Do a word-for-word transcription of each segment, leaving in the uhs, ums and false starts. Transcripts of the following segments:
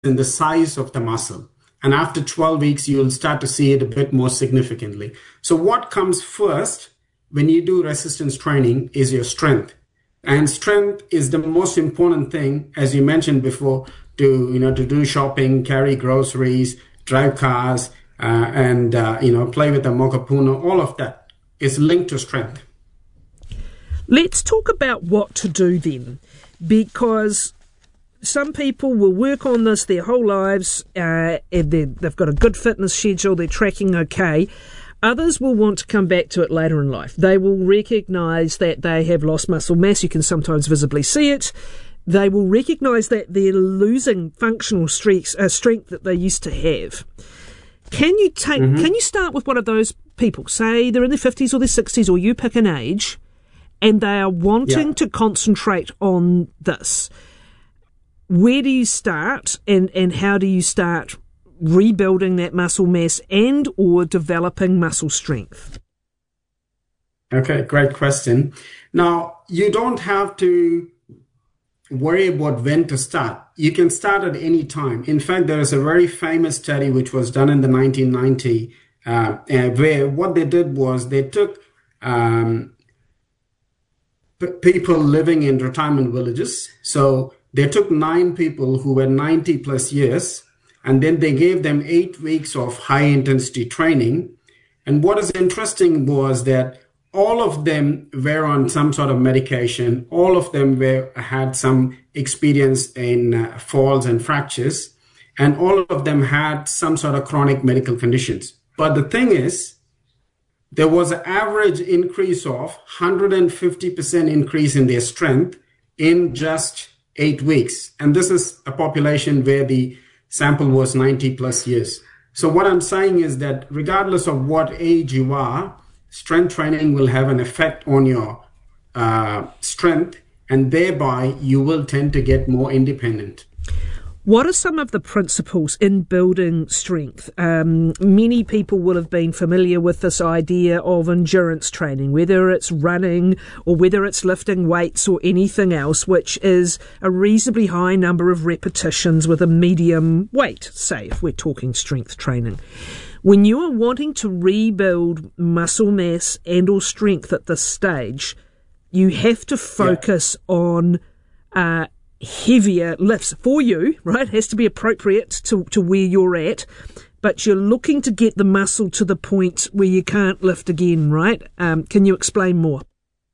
in the size of the muscle. And after twelve weeks, you'll start to see it a bit more significantly. So what comes first when you do resistance training is your strength. And strength is the most important thing, as you mentioned before, to, you know, to do shopping, carry groceries, drive cars, uh, and, uh, you know, play with the Mokapuno. All of that is linked to strength. Let's talk about what to do then, because some people will work on this their whole lives, uh, and they've got a good fitness schedule, they're tracking okay. Others will want to come back to it later in life. They will recognise that they have lost muscle mass. You can sometimes visibly see it. They will recognise that they're losing functional strength, uh, strength that they used to have. Can you take? Mm-hmm. Can you start with one of those people? Say they're in their fifties or their sixties, or you pick an age, and they are wanting yeah. to concentrate on this. Where do you start, and, and how do you start rebuilding that muscle mass and or developing muscle strength? Okay, great question. Now, you don't have to worry about when to start. You can start at any time. In fact, there is a very famous study which was done in the nineteen nineties, uh, uh, where what they did was they took um, p- people living in retirement villages. So they took nine people who were ninety plus years, and then they gave them eight weeks of high intensity training. And what is interesting was that all of them were on some sort of medication. All of them were had some experience in uh, falls and fractures, and all of them had some sort of chronic medical conditions. But the thing is, there was an average increase of one hundred fifty percent increase in their strength in just eight weeks. And this is a population where the sample was ninety plus years. So what I'm saying is that regardless of what age you are, strength training will have an effect on your uh, strength, and thereby you will tend to get more independent. What are some of the principles in building strength? Um, many people will have been familiar with this idea of endurance training, whether it's running or whether it's lifting weights or anything else, which is a reasonably high number of repetitions with a medium weight, say, if we're talking strength training. When you are wanting to rebuild muscle mass and or strength at this stage, you have to focus yeah. on uh, heavier lifts for you, right? It has to be appropriate to, to where you're at, but you're looking to get the muscle to the point where you can't lift again, right? Um, can you explain more?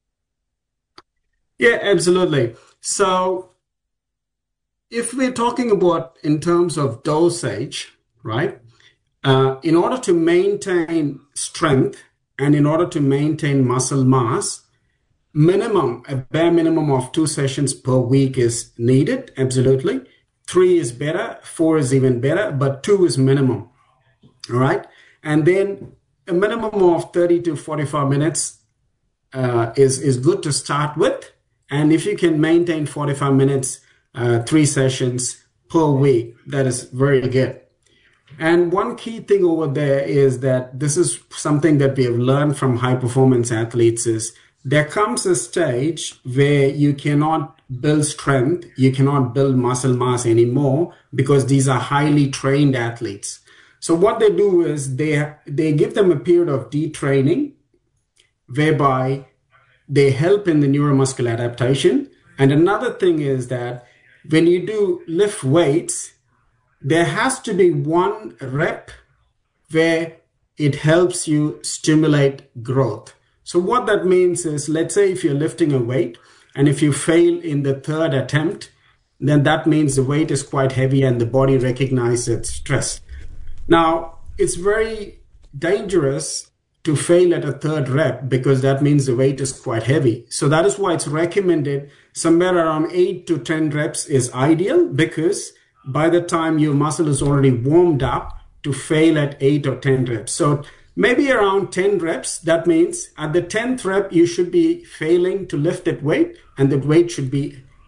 Yeah, absolutely. So if we're talking about in terms of dosage, right? Uh, in order to maintain strength and in order to maintain muscle mass, minimum, a bare minimum of two sessions per week is needed, absolutely. Three is better, four is even better, but two is minimum, all right? And then a minimum of thirty to forty-five minutes uh, is, is good to start with. And if you can maintain forty-five minutes, uh, three sessions per week, that is very good. And one key thing over there is that this is something that we have learned from high performance athletes is there comes a stage where you cannot build strength, you cannot build muscle mass anymore because these are highly trained athletes. So what they do is they, they give them a period of detraining whereby they help in the neuromuscular adaptation. And another thing is that when you do lift weights, there has to be one rep where it helps you stimulate growth. So what that means is, let's say if you're lifting a weight and if you fail in the third attempt, then that means the weight is quite heavy and the body recognizes its stress. Now, it's very dangerous to fail at a third rep because that means the weight is quite heavy. So that is why it's recommended somewhere around eight to ten reps is ideal, because by the time your muscle is already warmed up to fail at eight or ten reps. So maybe around ten reps, that means at the tenth rep, you should be failing to lift that weight, and that weight should be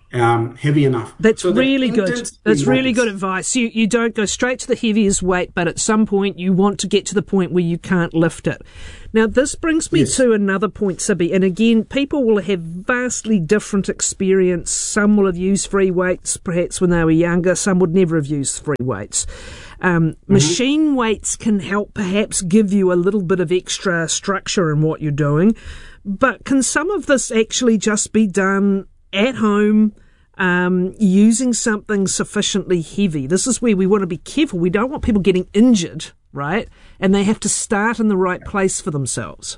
um, heavy enough. That's so really good. That's really matters. good advice. You you don't go straight to the heaviest weight, but at some point you want to get to the point where you can't lift it. Now, this brings me yes. to another point, Sibi, and again, people will have vastly different experience. Some will have used free weights perhaps when they were younger. Some would never have used free weights. Um, mm-hmm. Machine weights can help perhaps give you a little bit of extra structure in what you're doing, but can some of this actually just be done at home, um, using something sufficiently heavy? This is where we want to be careful. We don't want people getting injured, right? And they have to start in the right place for themselves.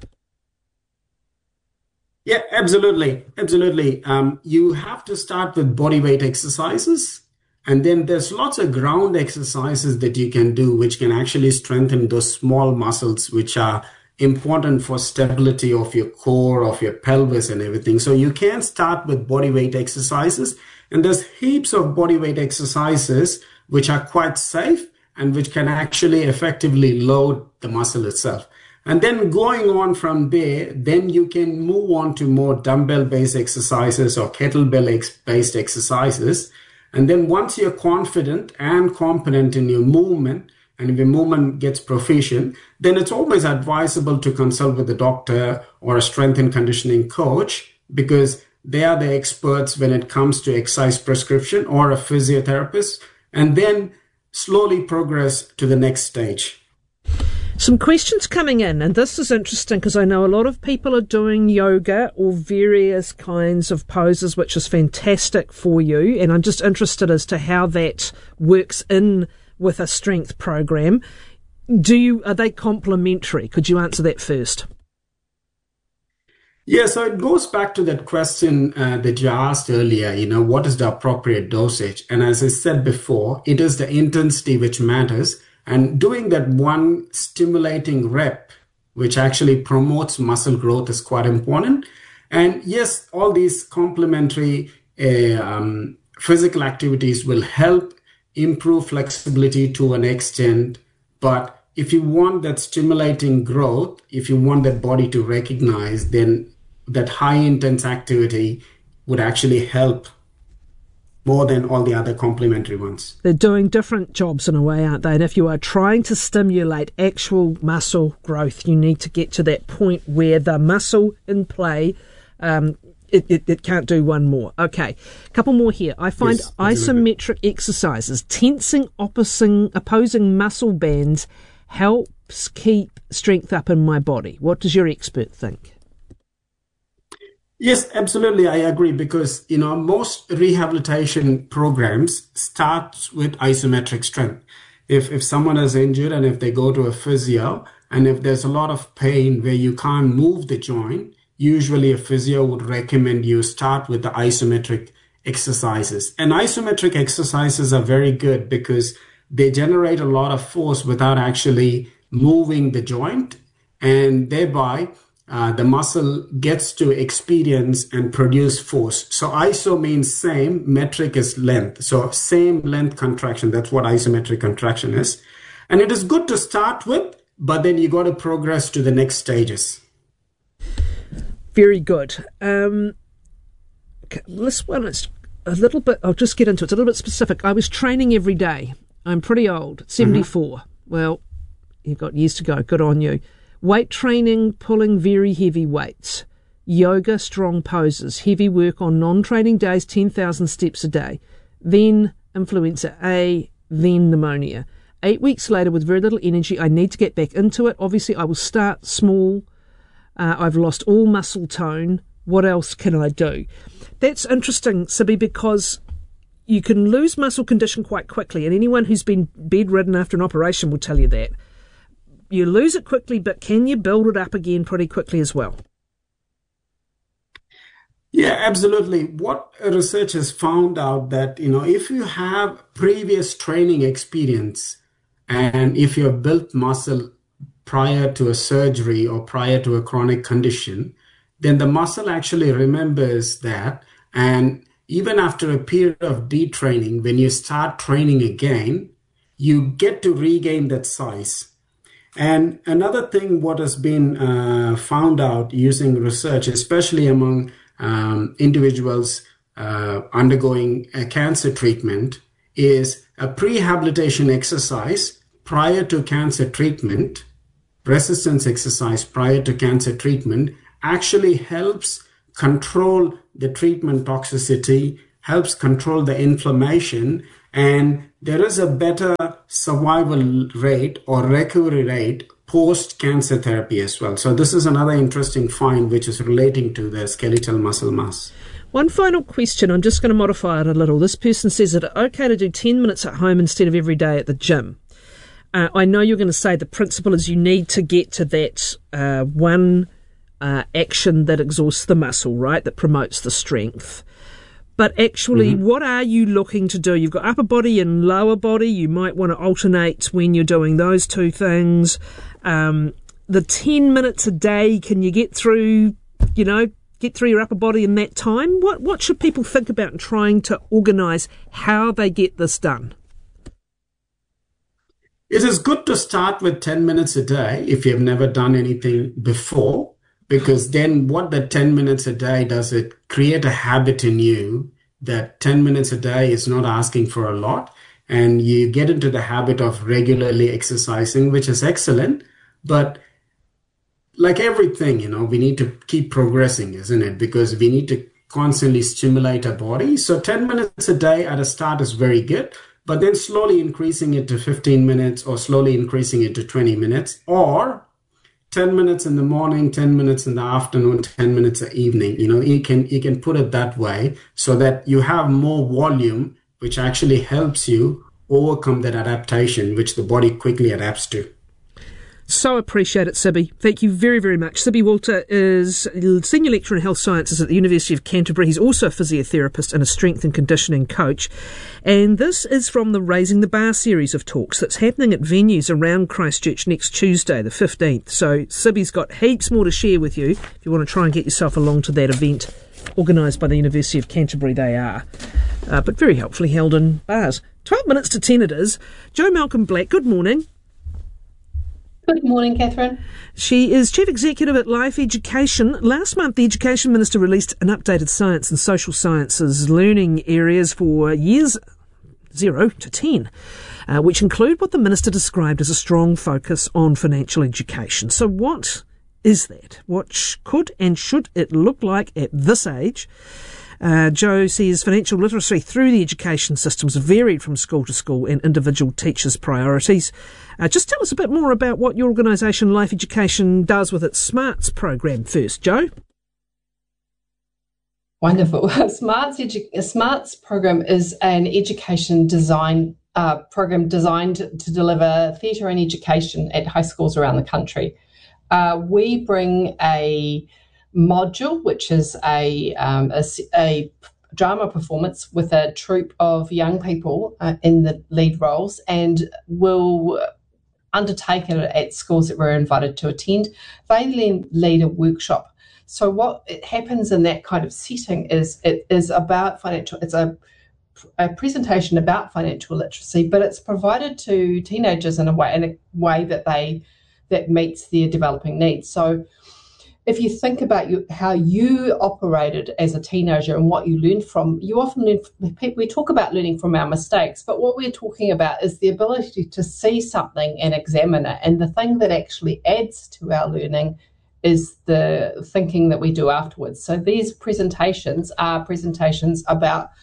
Yeah, absolutely. Absolutely. Um, you have to start with body weight exercises. And then there's lots of ground exercises that you can do, which can actually strengthen those small muscles, which are important for stability of your core, of your pelvis and everything. So you can start with body weight exercises, and there's heaps of body weight exercises which are quite safe and which can actually effectively load the muscle itself. And then going on from there, then you can move on to more dumbbell based exercises or kettlebell based exercises. And then once you're confident and competent in your movement, and if your movement gets proficient, then it's always advisable to consult with a doctor or a strength and conditioning coach, because they are the experts when it comes to exercise prescription, or a physiotherapist, and then slowly progress to the next stage. Some questions coming in, and this is interesting because I know a lot of people are doing yoga or various kinds of poses, which is fantastic for you, and I'm just interested as to how that works in with a strength program. Do you, are they complementary? Could you answer that first? Yeah, so it goes back to that question uh, that you asked earlier, you know, what is the appropriate dosage? And as I said before, it is the intensity which matters. And doing that one stimulating rep, which actually promotes muscle growth, is quite important. And yes, all these complementary uh, um, physical activities will help improve flexibility to an extent. But if you want that stimulating growth, if you want that body to recognize, then that high intense activity would actually help more than all the other complementary ones. They're doing different jobs in a way, aren't they? And if you are trying to stimulate actual muscle growth, you need to get to that point where the muscle in play, um, it, it, it can't do one more. Okay, a couple more here. I find yes, isometric exercises, tensing opposing, opposing muscle bands, helps keep strength up in my body. What does your expert think? Yes, absolutely. I agree, because, you know, most rehabilitation programs start with isometric strength. If if someone is injured and if they go to a physio, and if there's a lot of pain where you can't move the joint, usually a physio would recommend you start with the isometric exercises. And isometric exercises are very good because they generate a lot of force without actually moving the joint, and thereby Uh, the muscle gets to experience and produce force. So iso means same, metric is length. So same length contraction. That's what isometric contraction is. And it is good to start with, but then you got to progress to the next stages. Very good. Um, this one is a little bit, I'll just get into it. It's a little bit specific. I was training every day. I'm pretty old, seventy-four. Mm-hmm. Well, you've got years to go. Good on you. Weight training, pulling very heavy weights, yoga, strong poses, heavy work on non-training days, ten thousand steps a day, then influenza A, then pneumonia. Eight weeks later, with very little energy, I need to get back into it. Obviously, I will start small. Uh, I've lost all muscle tone. What else can I do? That's interesting, Sibi, because you can lose muscle condition quite quickly, and anyone who's been bedridden after an operation will tell you that. You lose it quickly, but can you build it up again pretty quickly as well? Yeah, absolutely. What research has found out that, you know, if you have previous training experience and if you have built muscle prior to a surgery or prior to a chronic condition, then the muscle actually remembers that. And even after a period of detraining, when you start training again, you get to regain that size. And another thing, what has been uh, found out using research, especially among um, individuals uh, undergoing a cancer treatment is a prehabilitation exercise prior to cancer treatment, resistance exercise prior to cancer treatment actually helps control the treatment toxicity, helps control the inflammation, and there is a better survival rate or recovery rate post-cancer therapy as well. So this is another interesting find which is relating to the skeletal muscle mass. One final question, I'm just going to modify it a little. This person says that it's okay to do ten minutes at home instead of every day at the gym. Uh, I know you're going to say the principle is you need to get to that uh, one uh, action that exhausts the muscle, right, that promotes the strength. But actually, mm-hmm. what are you looking to do? You've got upper body and lower body. You might want to alternate when you're doing those two things. Um, the ten minutes a day, can you get through, you know, get through your upper body in that time? What what should people think about in trying to organise how they get this done? It is good to start with ten minutes a day if you've never done anything before, because then what the ten minutes a day does, it create a habit in you that ten minutes a day is not asking for a lot, and you get into the habit of regularly exercising, which is excellent. But like everything, you know, we need to keep progressing, isn't it? Because we need to constantly stimulate our body. So ten minutes a day at a start is very good, but then slowly increasing it to fifteen minutes or slowly increasing it to twenty minutes, or ten minutes in the morning, ten minutes in the afternoon, ten minutes in the evening. You know, you can, you can put it that way so that you have more volume, which actually helps you overcome that adaptation, which the body quickly adapts to. So appreciate it, Sibby. Thank you very, very much. Sibby Walter is Senior Lecturer in Health Sciences at the University of Canterbury. He's also a physiotherapist and a strength and conditioning coach. And this is from the Raising the Bar series of talks that's happening at venues around Christchurch next Tuesday, the fifteenth. So Sibby's got heaps more to share with you if you want to try and get yourself along to that event organised by the University of Canterbury. They are, uh, but very helpfully held in bars. twelve minutes to ten it is. Jo Malcolm Black, good morning. Good morning, Catherine. She is Chief Executive at Life Education. Last month, the Education Minister released an updated science and social sciences learning areas for years zero to ten, uh, which include what the Minister described as a strong focus on financial education. So what is that? What sh- could and should it look like at this age? Uh, Jo says financial literacy through the education systems varied from school to school and individual teachers' priorities. Uh, just tell us a bit more about what your organisation, Life Education, does with its SMARTS program first, Jo. Wonderful. SMARTS, edu- SMARTS program is an education design uh, program designed to deliver theatre and education at high schools around the country. Uh, we bring a module, which is a, um, a, a drama performance with a troupe of young people uh, in the lead roles, and we'll undertake it at schools that we're invited to attend. They then lead a workshop. So what happens in that kind of setting is it is about financial, it's a, a presentation about financial literacy, but it's provided to teenagers in a way, in a way that they, that meets their developing needs. So if you think about you, how you operated as a teenager and what you learned from, you often learn, we talk about learning from our mistakes, but what we're talking about is the ability to see something and examine it. And the thing that actually adds to our learning is the thinking that we do afterwards. So these presentations are presentations about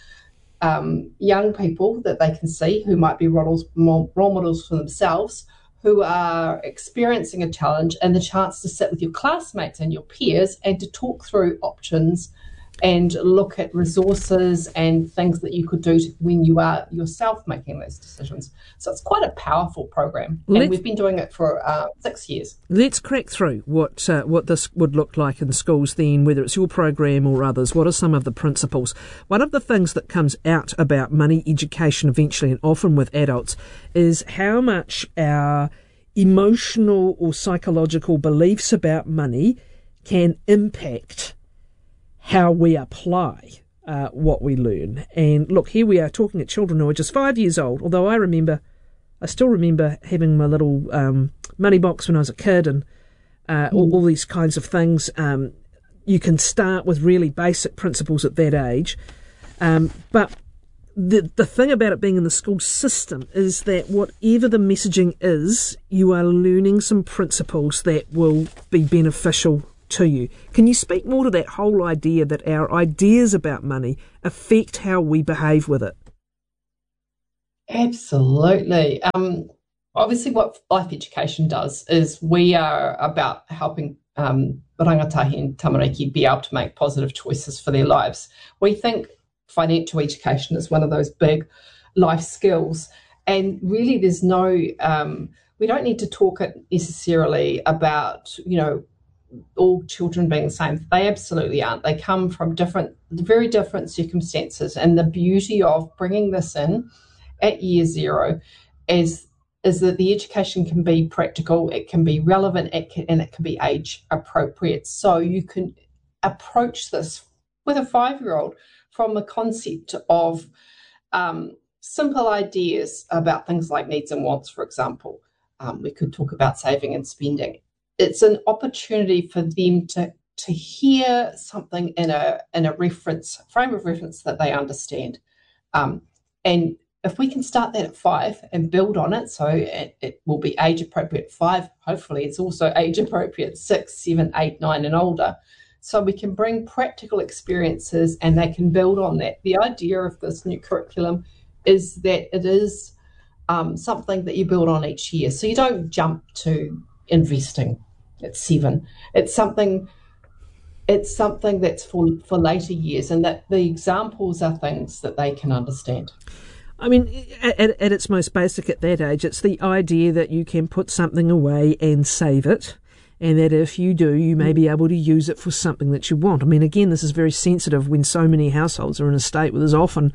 um, young people that they can see who might be role models, role models for themselves, who are experiencing a challenge, and the chance to sit with your classmates and your peers and to talk through options and look at resources and things that you could do to, when you are yourself making those decisions. So it's quite a powerful program, and let's, we've been doing it for uh, six years. Let's crack through what uh, what this would look like in schools then, whether it's your program or others. What are some of the principles? One of the things that comes out about money education eventually, and often with adults, is how much our emotional or psychological beliefs about money can impact how we apply uh, what we learn. And look, here we are talking at children who are just five years old, although I remember, I still remember having my little um, money box when I was a kid, and uh, mm. all, all these kinds of things. Um, you can start with really basic principles at that age. Um, but the the thing about it being in the school system is that whatever the messaging is, you are learning some principles that will be beneficial to you. Can you speak more to that whole idea that our ideas about money affect how we behave with it? Absolutely. Um, obviously, what life education does is we are about helping um, rangatahi and tamariki be able to make positive choices for their lives. We think financial education is one of those big life skills, and really there's no, um, we don't need to talk it necessarily about, you know, all children being the same. They absolutely aren't. They come from different, very different circumstances, and the beauty of bringing this in at year zero is is that the education can be practical, it can be relevant, it can, and it can be age appropriate. So you can approach this with a five-year-old from the concept of um, simple ideas about things like needs and wants, for example. Um, we could talk about saving and spending. It's an opportunity for them to to hear something in a in a reference frame of reference that they understand, um, and if we can start that at five and build on it, so it, it will be age appropriate at five. Hopefully, it's also age appropriate six, seven, eight, nine, and older. So we can bring practical experiences, and they can build on that. The idea of this new curriculum is that it is um, something that you build on each year. So you don't jump to investing at seven. It's something it's something that's for, for later years, and that the examples are things that they can understand. I mean, at, at its most basic at that age, it's the idea that you can put something away and save it, and that if you do, you may be able to use it for something that you want. I mean, again, this is very sensitive when so many households are in a state where there's often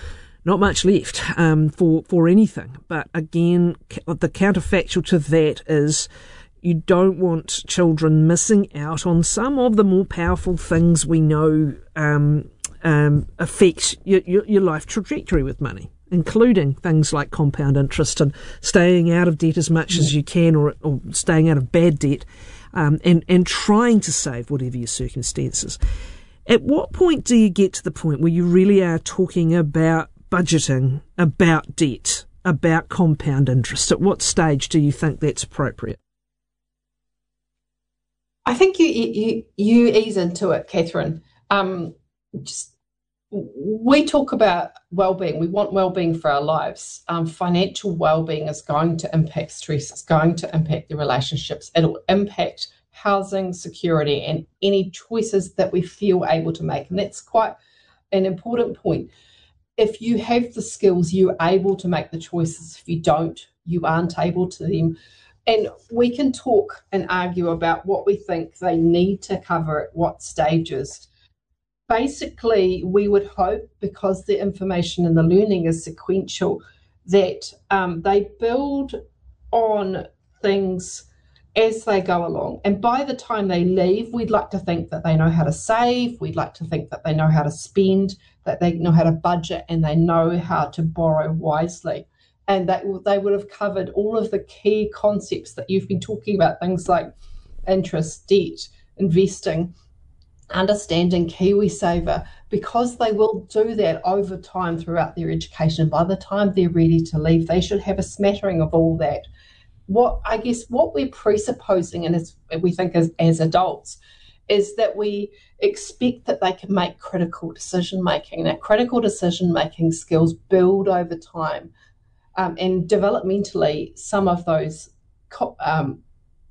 not much left um, for, for anything. But again, the counterfactual to that is you don't want children missing out on some of the more powerful things we know um, um, affect your, your, your life trajectory with money, including things like compound interest and staying out of debt as much as you can, or, or staying out of bad debt, um, and, and trying to save whatever your circumstances. At what point do you get to the point where you really are talking about budgeting, about debt, about compound interest? At what stage do you think that's appropriate? I think you you you ease into it, Catherine. Um, just we talk about well-being. We want well-being for our lives. Um, financial well-being is going to impact stress. It's going to impact the relationships. It'll impact housing, security, and any choices that we feel able to make. And that's quite an important point. If you have the skills, you're able to make the choices. If you don't, you aren't able to them. And we can talk and argue about what we think they need to cover at what stages. Basically, we would hope, because the information and the learning is sequential, that um, they build on things as they go along. And by the time they leave, we'd like to think that they know how to save, we'd like to think that they know how to spend, that they know how to budget, and they know how to borrow wisely. And that they would have covered all of the key concepts that you've been talking about, things like interest, debt, investing, understanding KiwiSaver, because they will do that over time throughout their education. By the time they're ready to leave, they should have a smattering of all that. What I guess what we're presupposing, and as we think as, as adults, is that we expect that they can make critical decision making. That critical decision making skills build over time. Um, and developmentally, some of those, um,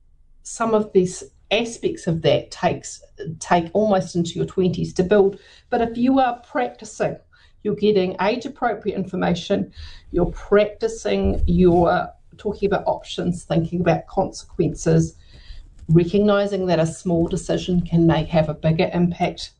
some of these aspects of that takes take almost into your twenties to build. But if you are practicing, you're getting age-appropriate information, you're practicing, you're talking about options, thinking about consequences, recognizing that a small decision can make have a bigger impact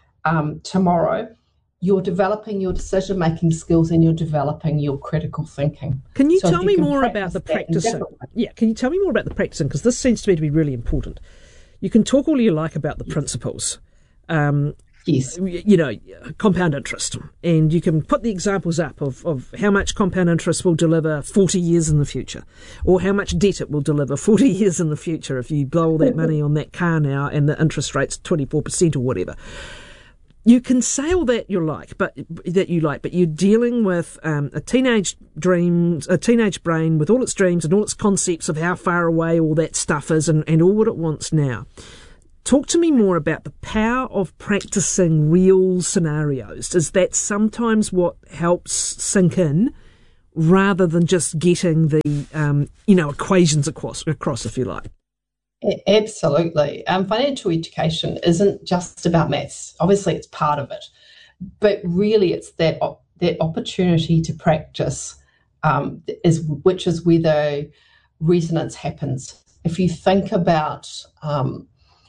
um, tomorrow. You're developing your decision-making skills, and you're developing your critical thinking. Can you so tell you me can more about the practicing? Yeah, can you tell me more about the practicing? Because this seems to me to be really important. You can talk all you like about the yes. principles. Um, yes. You know, compound interest. And you can put the examples up of, of how much compound interest will deliver forty years in the future, or how much debt it will deliver forty years in the future if you blow all that money on that car now and the interest rate's twenty-four percent or whatever. you can say all that you like, but that you like, but you're dealing with um, a teenage dreams, a teenage brain with all its dreams and all its concepts of how far away all that stuff is, and, and all what it wants now. Talk to me more about the power of practicing real scenarios. Is that sometimes what helps sink in, rather than just getting the um, you know equations across, across, if you like? Absolutely. Um, financial education isn't just about maths. Obviously, it's part of it, but really, it's that op- that opportunity to practice, um, is which is where the resonance happens. If you think about um,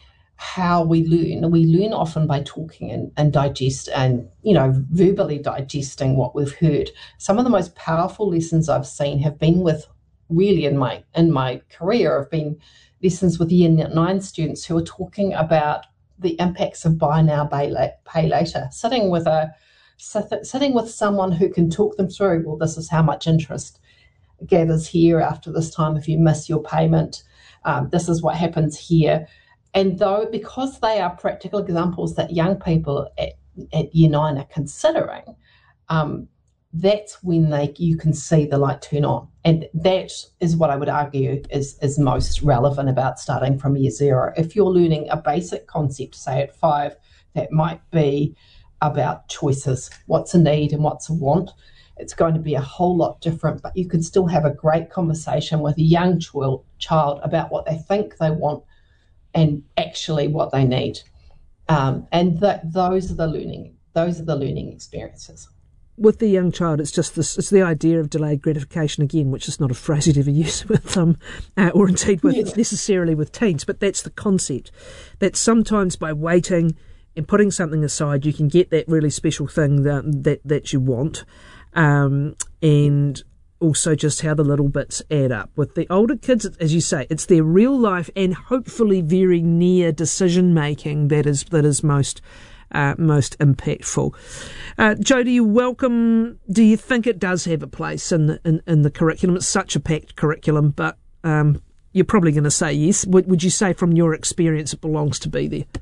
how we learn, we learn often by talking and, and digest and you know verbally digesting what we've heard. Some of the most powerful lessons I've seen have been with really in my in my career have been lessons with year nine students who are talking about the impacts of buy now, pay later, sitting with a sitting with someone who can talk them through, well, this is how much interest gathers here after this time if you miss your payment. Um, this is what happens here. And though, because they are practical examples that young people at, at year nine are considering, um, that's when they you can see the light turn on. And that is what I would argue is, is most relevant about starting from year zero. If you're learning a basic concept, say at five, that might be about choices, what's a need and what's a want. It's going to be a whole lot different, but you can still have a great conversation with a young child, child about what they think they want and actually what they need. Um, and that those are the learning, those are the learning experiences. With the young child, it's just this, it's the idea of delayed gratification again, which is not a phrase you'd ever use with them, um, uh, or indeed with yeah. necessarily with teens, but that's the concept. That sometimes by waiting and putting something aside, you can get that really special thing that that, that you want, um, and also just how the little bits add up. With the older kids, as you say, it's their real life and hopefully very near decision making that is that is most. Uh, most impactful. Uh, Jo, do you welcome, do you think it does have a place in the, in, in the curriculum? It's such a packed curriculum, but um, you're probably going to say yes. Would, would you say from your experience it belongs to be there?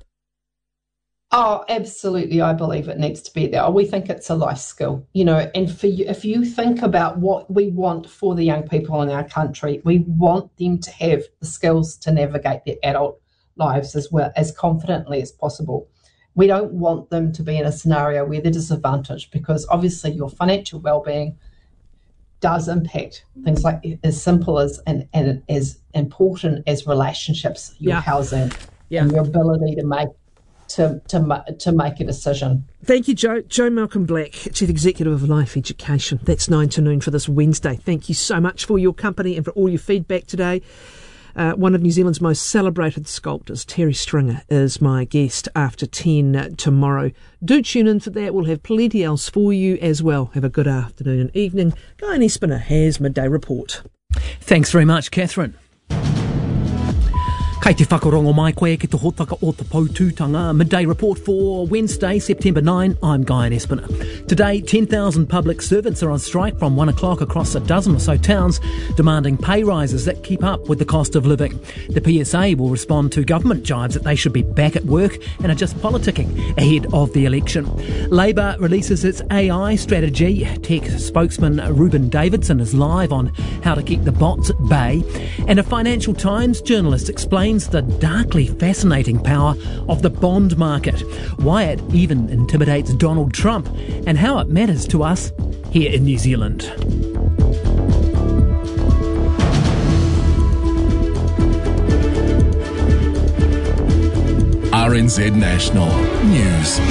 Oh, absolutely. I believe it needs to be there. We think it's a life skill, you know, and for you, if you think about what we want for the young people in our country, we want them to have the skills to navigate their adult lives as well, as confidently as possible. We don't want them to be in a scenario where they're disadvantaged, because obviously your financial well-being does impact things like as simple as and, and as important as relationships, your yeah. housing, yeah. and your ability to make to to to make a decision. Thank you, Jo. Jo Malcolm Black, Chief Executive of Life Education. That's nine to noon for this Wednesday. Thank you so much for your company and for all your feedback today. Uh, one of New Zealand's most celebrated sculptors, Terry Stringer, is my guest after ten uh, tomorrow. Do tune in for that. We'll have plenty else for you as well. Have a good afternoon and evening. Guy Espiner has Midday Report. Thanks very much, Catherine. Kei te whakarongo mai koe ki te hotaka o te pautūtanga. Midday Report for Wednesday, September ninth. I'm Guy Espiner. Today, ten thousand public servants are on strike from one o'clock across a dozen or so towns, demanding pay rises that keep up with the cost of living. The P S A will respond to government jibes that they should be back at work and are just politicking ahead of the election. Labour releases its A I strategy. Tech spokesman Ruben Davidson is live on how to keep the bots at bay. And a Financial Times journalist explains the darkly fascinating power of the bond market, why it even intimidates Donald Trump, and how it matters to us here in New Zealand. R N Z National News.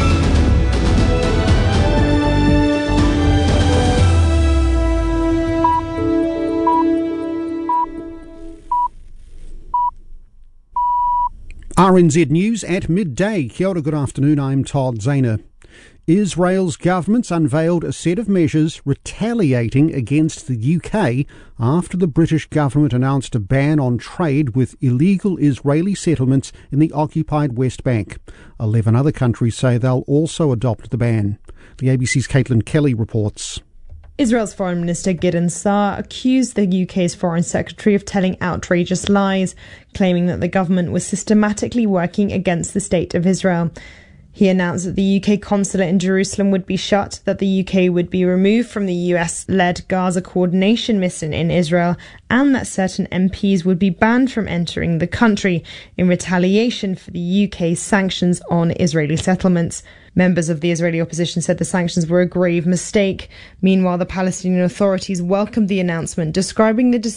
R N Z News at midday. Kia ora, good afternoon, I'm Todd Zahner. Israel's government's unveiled a set of measures retaliating against the U K after the British government announced a ban on trade with illegal Israeli settlements in the occupied West Bank. Eleven other countries say they'll also adopt the ban. The A B C's Caitlin Kelly reports. Israel's Foreign Minister Gideon Saar accused the U K's Foreign Secretary of telling outrageous lies, claiming that the government was systematically working against the State of Israel. He announced that the U K consulate in Jerusalem would be shut, that the U K would be removed from the U S-led Gaza coordination mission in Israel, and that certain M Ps would be banned from entering the country in retaliation for the U K's sanctions on Israeli settlements. Members of the Israeli opposition said the sanctions were a grave mistake. Meanwhile, the Palestinian authorities welcomed the announcement, describing the decision